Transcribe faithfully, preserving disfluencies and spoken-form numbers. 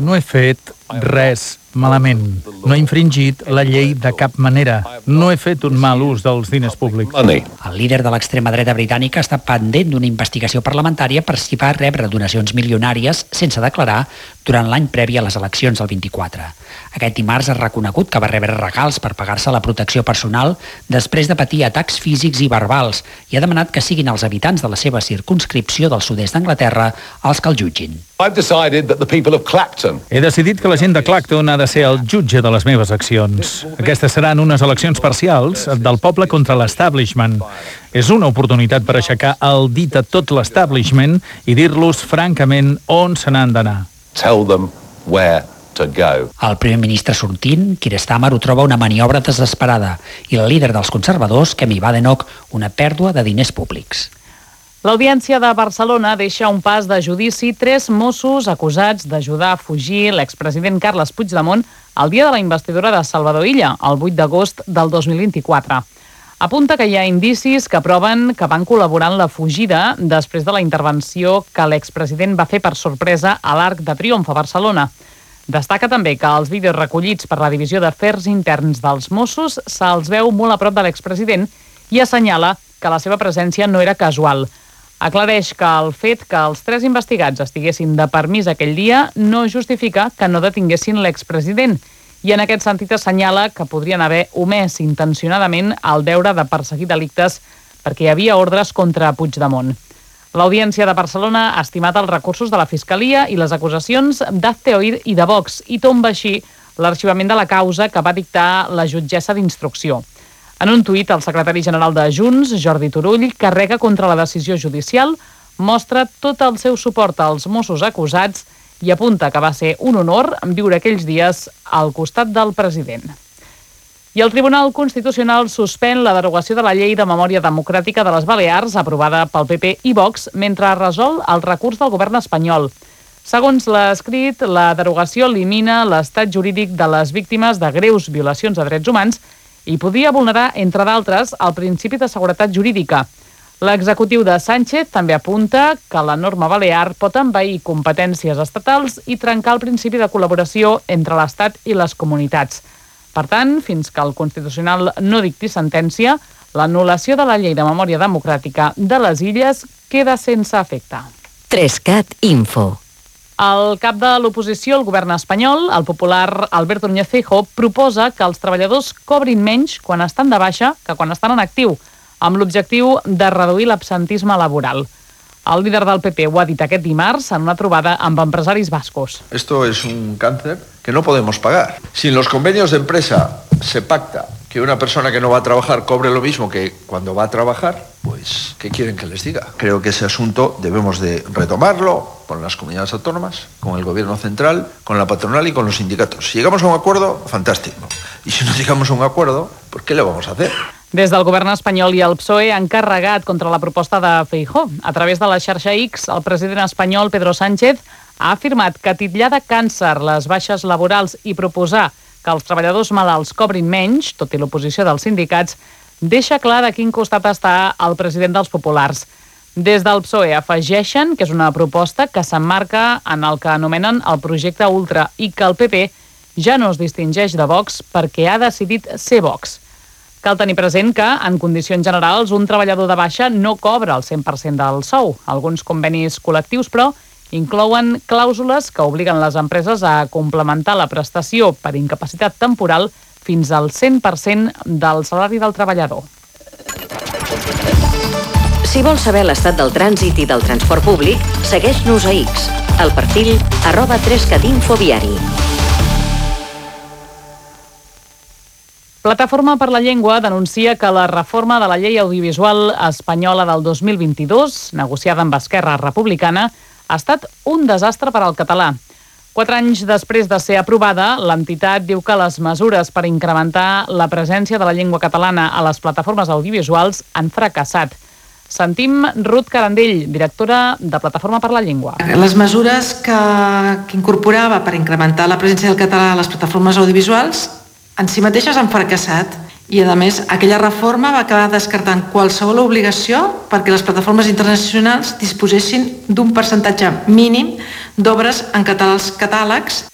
No he fet res malament. No he infringit la llei de cap manera. No he fet un mal ús dels diners públics. El líder de l'extrema dreta britànica està pendent d'una investigació parlamentària per si va rebre donacions milionàries sense declarar durant l'any previ a les eleccions del vint-i-quatre. Aquest dimarts ha reconegut que va rebre regals per pagar-se la protecció personal després de patir atacs físics i verbals i ha demanat que siguin els habitants de la seva circumscripció del sud-est d'Anglaterra els que el jutgin. He decidit que la gent de Clacton ha de ser el jutge de les meves accions. Aquestes seran unes eleccions parcials del poble contra l'establishment. És una oportunitat per aixecar el dit a tot l'establishment i dir-los francament on se n'han d'anar. Tell them where to go. El primer ministre sortint, Keir Starmer, ho troba una maniobra desesperada i el líder dels conservadors, Kemi Badenoch, una pèrdua de diners públics. L'Audiència de Barcelona deixa un pas de judici tres Mossos acusats d'ajudar a fugir l'expresident Carles Puigdemont el dia de la investidura de Salvador Illa, el vuit d'agost del dos mil vint-i-quatre. Apunta que hi ha indicis que proven que van col·laborar en la fugida després de la intervenció que l'expresident va fer per sorpresa a l'Arc de Triomf a Barcelona. Destaca també que els vídeos recollits per la Divisió d'Afers Interns dels Mossos se'ls veu molt a prop de l'expresident i assenyala que la seva presència no era casual. Aclareix que el fet que els tres investigats estiguessin de permís aquell dia no justifica que no detinguessin l'expresident i en aquest sentit assenyala que podrien haver omès intencionadament el deure de perseguir delictes perquè hi havia ordres contra Puigdemont. L'Audiència de Barcelona ha estimat els recursos de la Fiscalia i les acusacions d'Hazte Oír i de Vox i tomba així l'arxivament de la causa que va dictar la jutgessa d'instrucció. En un tuit, el secretari general de Junts, Jordi Turull, carrega contra la decisió judicial, mostra tot el seu suport als Mossos acusats i apunta que va ser un honor viure aquells dies al costat del president. I el Tribunal Constitucional suspèn la derogació de la Llei de Memòria Democràtica de les Balears, aprovada pel P P i Vox, mentre resol el recurs del govern espanyol. Segons l'ha escrit, la derogació elimina l'estat jurídic de les víctimes de greus violacions de drets humans i podria vulnerar, entre d'altres, el principi de seguretat jurídica. L'executiu de Sánchez també apunta que la norma balear pot envair competències estatals i trencar el principi de col·laboració entre l'Estat i les comunitats. Per tant, fins que el Constitucional no dicti sentència, l'anul·lació de la Llei de Memòria Democràtica de les Illes queda sense efecte. tres cat Info. El cap de l'oposició, el govern espanyol, el popular Alberto Núñez Feijóo, proposa que els treballadors cobrin menys quan estan de baixa que quan estan en actiu, amb l'objectiu de reduir l'absentisme laboral. El líder del P P ho ha dit aquest dimarts en una trobada amb empresaris bascos. Esto es un cáncer que no podemos pagar. Si en los convenios de empresa se pacta que una persona que no va a trabajar cobre lo mismo que cuando va a trabajar, pues, ¿qué quieren que les diga? Creo que ese asunto debemos de retomarlo con las comunidades autónomas, con el gobierno central, con la patronal y con los sindicatos. Si llegamos a un acuerdo, fantástico. Y si no llegamos a un acuerdo, pues ¿qué le vamos a hacer? Des del govern espanyol i el P S O E han carregat contra la proposta de Feijóo. A través de la xarxa X, el president espanyol Pedro Sánchez ha afirmat que titllar de càncer les baixes laborals i proposar que els treballadors malalts cobrin menys, tot i l'oposició dels sindicats, deixa clar de quin costat està el president dels populars. Des del P S O E afegeixen que és una proposta que s'emmarca en el que anomenen el projecte Ultra i que el P P ja no es distingeix de Vox perquè ha decidit ser Vox. Cal tenir present que, en condicions generals, un treballador de baixa no cobra el cent per cent del sou. Alguns convenis col·lectius, però, inclouen clàusules que obliguen les empreses a complementar la prestació per incapacitat temporal fins al cent per cent del salari del treballador. Si vols saber l'estat del trànsit i del transport públic, segueix-nos a X, al perfil arroba tres cat info viari. Plataforma per la Llengua denuncia que la reforma de la llei audiovisual espanyola del dos mil vint-i-dos, negociada amb Esquerra Republicana, ha estat un desastre per al català. Quatre anys després de ser aprovada, l'entitat diu que les mesures per incrementar la presència de la llengua catalana a les plataformes audiovisuals han fracassat. Sentim Ruth Carandell, directora de Plataforma per la Llengua. Les mesures que, que incorporava per incrementar la presència del català a les plataformes audiovisuals en si mateixes han fracassat i, a més, aquella reforma va acabar descartant qualsevol obligació perquè les plataformes internacionals disposessin d'un percentatge mínim d'obres en català als catàlegs.